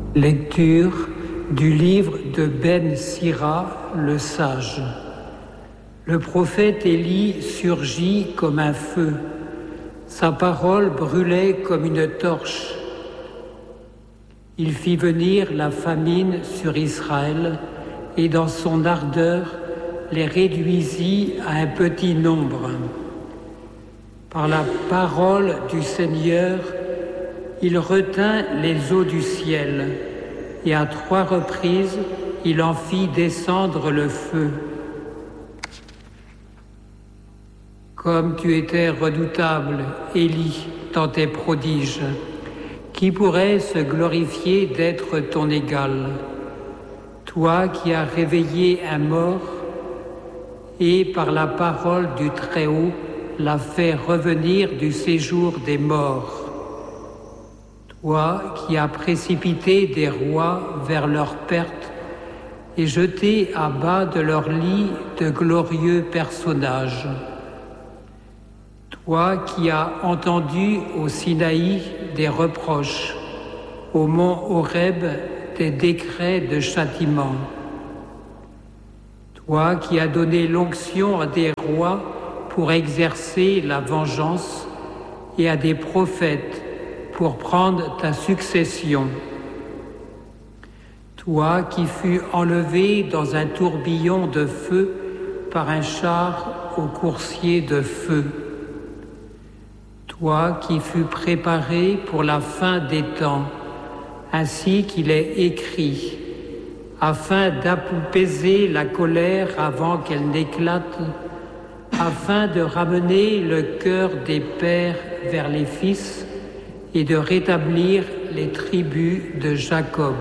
Lecture du livre de Ben Sira, le sage. Le prophète Élie surgit comme un feu. Sa parole brûlait comme une torche. Il fit venir la famine sur Israël et dans son ardeur les réduisit à un petit nombre. Par la parole du Seigneur, il retint les eaux du ciel et à 3 reprises, il en fit descendre le feu. Comme tu étais redoutable, Élie, dans tes prodiges, qui pourrait se glorifier d'être ton égal? Toi qui as réveillé un mort et par la parole du Très-Haut l'as fait revenir du séjour des morts. Toi qui as précipité des rois vers leur perte et jeté à bas de leur lit de glorieux personnages. Toi qui as entendu au Sinaï des reproches, au mont Horeb des décrets de châtiment. Toi qui as donné l'onction à des rois pour exercer la vengeance et à des prophètes pour prendre ta succession. Toi qui fus enlevé dans un tourbillon de feu par un char au coursier de feu. Toi qui fus préparé pour la fin des temps, ainsi qu'il est écrit, afin d'apaiser la colère avant qu'elle n'éclate, afin de ramener le cœur des pères vers les fils et de rétablir les tribus de Jacob.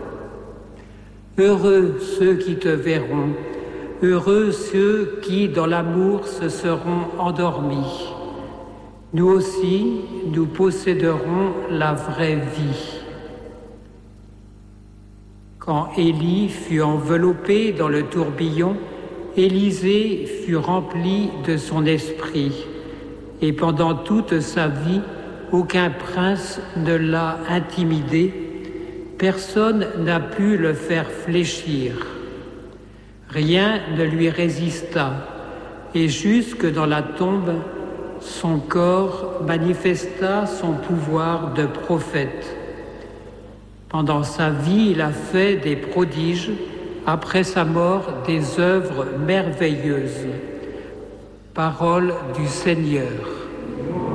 Heureux ceux qui te verront, heureux ceux qui, dans l'amour, se seront endormis. Nous aussi, nous posséderons la vraie vie. Quand Élie fut enveloppé dans le tourbillon, Élisée fut rempli de son esprit, et pendant toute sa vie, aucun prince ne l'a intimidé, personne n'a pu le faire fléchir. Rien ne lui résista, et jusque dans la tombe, son corps manifesta son pouvoir de prophète. Pendant sa vie, il a fait des prodiges, après sa mort, des œuvres merveilleuses. Parole du Seigneur.